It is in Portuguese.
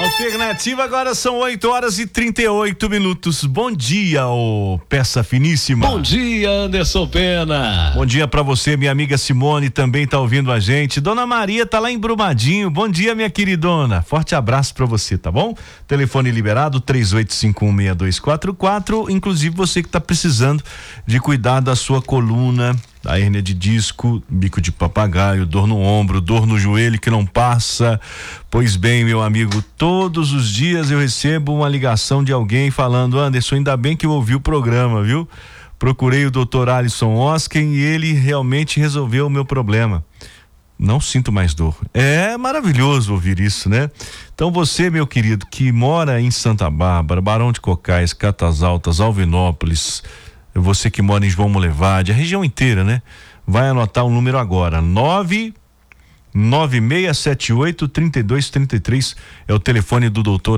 Alternativa, agora são 8h38. Bom dia, ô peça finíssima. Bom dia, Anderson Pena. Bom dia pra você, minha amiga Simone, também tá ouvindo a gente. Dona Maria tá lá em Brumadinho. Bom dia, minha queridona. Forte abraço pra você, tá bom? Telefone liberado 38516244. Inclusive você que tá precisando de cuidar da sua coluna, da hérnia de disco, bico de papagaio, dor no ombro, dor no joelho que não passa. Pois bem, meu amigo, todos os dias eu recebo uma ligação de alguém falando: Anderson, ainda bem que eu ouvi o programa, viu? Procurei o Dr. Alisson Osken e ele realmente resolveu o meu problema. Não sinto mais dor. É maravilhoso ouvir isso, né? Então você, meu querido, que mora em Santa Bárbara, Barão de Cocais, Catas Altas, Alvinópolis, você que mora em João Molevade, a região inteira, né? Vai anotar o número agora: 99678-3233 é o telefone do doutor